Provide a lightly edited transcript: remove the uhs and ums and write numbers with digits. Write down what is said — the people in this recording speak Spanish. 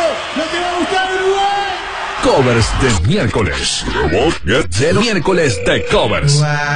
¡No te va a gustar Uruguay! Covers de miércoles. Del miércoles de covers.